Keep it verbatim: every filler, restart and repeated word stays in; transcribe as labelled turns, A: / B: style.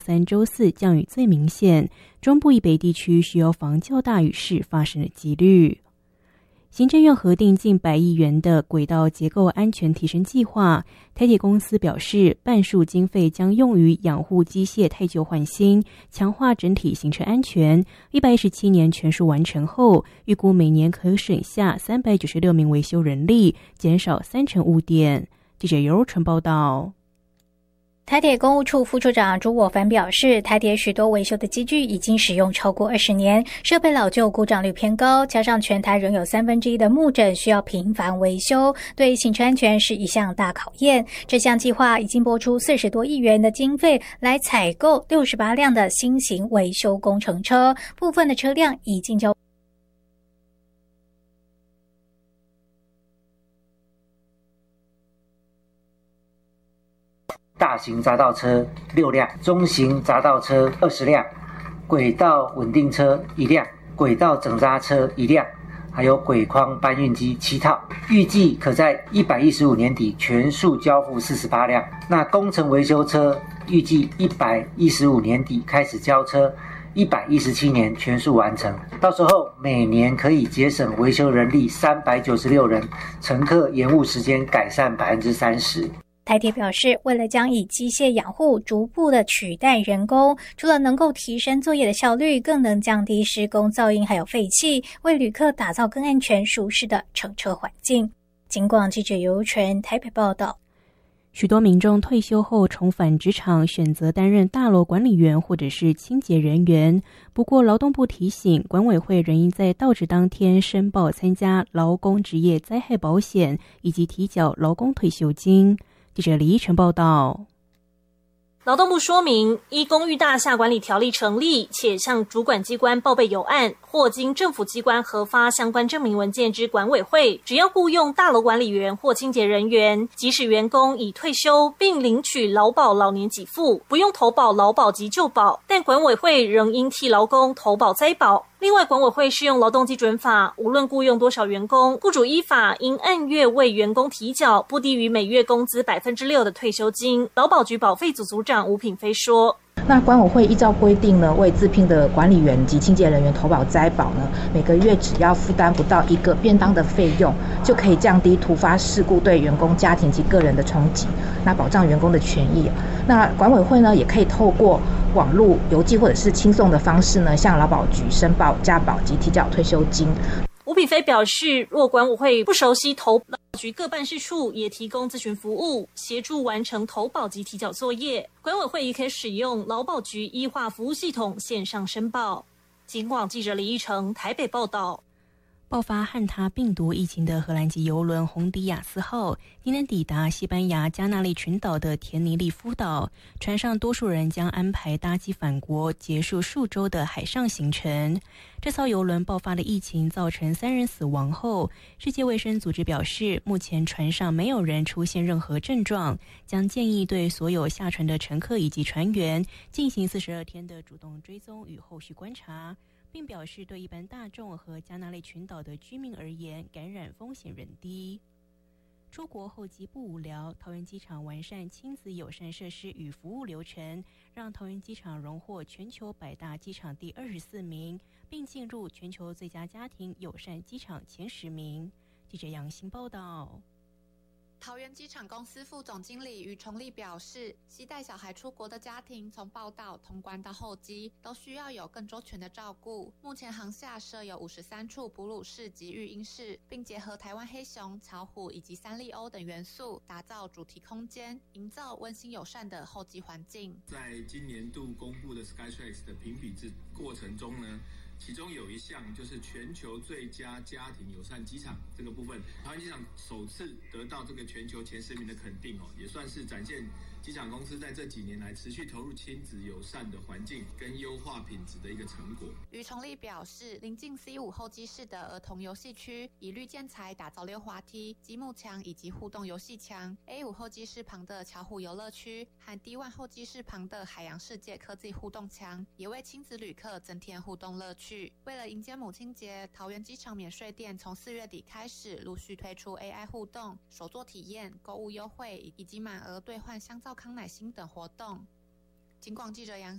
A: 三周四降雨最明显，中部以北地区需要防较大雨势发生的几率。行政院核定近百亿元的轨道结构安全提升计划，台铁公司表示，半数经费将用于养护机械汰旧换新，强化整体行车安全。一百一十七年全数完成后，预估每年可省下三百九十六名维修人力，减少三成污点。记者尤纯报道。
B: 台铁公务处副处长朱我凡表示，台铁许多维修的机具已经使用超过二十年，设备老旧，故障率偏高，加上全台仍有三分之一的木枕需要频繁维修，对行车安全是一项大考验。这项计划已经拨出四十多亿元的经费来采购六十八辆的新型维修工程车，部分的车辆已经交
C: 大型匝道车六辆，中型匝道车二十辆，轨道稳定车一辆，轨道整扎车一辆，还有轨框搬运机七套，预计可在一百一十五年底全数交付四十八辆。那工程维修车预计一百一十五年底开始交车，一百一十七年全数完成。到时候每年可以节省维修人力三百九十六人，乘客延误时间改善百分之三十。
B: 台铁表示，为了将以机械养护逐步的取代人工，除了能够提升作业的效率，更能降低施工噪音还有废气，为旅客打造更安全舒适的乘车环境。警广记者尤纯台北报道。
A: 许多民众退休后重返职场，选择担任大楼管理员或者是清洁人员。不过劳动部提醒，管委会仍应在到职当天申报参加劳工职业灾害保险，以及提缴劳工退休金。记者李依晨报道。
D: 劳动部说明，依公寓大厦管理条例成立，且向主管机关报备有案或经政府机关核发相关证明文件之管委会，只要雇用大楼管理员或清洁人员，即使员工已退休并领取劳保老年给付，不用投保劳保及旧保，但管委会仍应替劳工投保灾保。另外，管委会适用劳动基准法，无论雇用多少员工，雇主依法应按月为员工提缴不低于每月工资百分之六的退休金。劳保局保费组组长吴品飞说，
E: 那管委会依照规定呢，为自聘的管理员及清洁人员投保灾保呢，每个月只要负担不到一个便当的费用，就可以降低突发事故对员工家庭及个人的冲击，那保障员工的权益。那管委会呢，也可以透过网络、邮寄或者是轻送的方式呢，向劳保局申报加保及提缴退休金。
D: 吴品飞表示，若管委会不熟悉投保局各办事处也提供咨询服务，协助完成投保及提缴作业，管委会也可以使用劳保局医化服务系统线上申报。警广记者李依成台北报道。
A: 爆发汉他病毒疫情的荷兰籍邮轮红迪亚斯号今天抵达西班牙加那利群岛的田尼利夫岛，船上多数人将安排搭机返国，结束数周的海上行程。这艘邮轮爆发的疫情造成三人死亡后，世界卫生组织表示，目前船上没有人出现任何症状，将建议对所有下船的乘客以及船员进行四十二天的主动追踪与后续观察，并表示对一般大众和加那利群岛的居民而言，感染风险仍低。出国后极不无聊，桃园机场完善亲子友善设施与服务流程，让桃园机场荣获全球百大机场第二十四名，并进入全球最佳家庭友善机场前十名。记者杨欣报道。
F: 桃园机场公司副总经理于崇立表示，携带小孩出国的家庭从报到、通关到候机，都需要有更周全的照顾。目前航厦设有五十三处哺乳室及育婴室，并结合台湾黑熊、巧虎以及三丽鸥等元素，打造主题空间，营造温馨友善的候机环境。
G: 在今年度公布的 Skytrax 的评比制过程中呢，其中有一项就是全球最佳家庭友善机场这个部分，桃园机场首次得到这个全球前十名的肯定哦，也算是展现机场公司在这几年来持续投入亲子友善的环境跟优化品质的一个成果。
F: 于崇立表示，临近 C 五 候机室的儿童游戏区，以绿建材打造溜滑梯、积木墙以及互动游戏墙。A 五 候机室旁的巧虎游乐区和 D 一 候机室旁的海洋世界科技互动墙，也为亲子旅客增添互动乐趣。为了迎接母亲节，桃园机场免税店从四月底开始陆续推出 A I 互动、手作体验、购物优惠以及满额兑换香皂康乃馨等活动。警广记者杨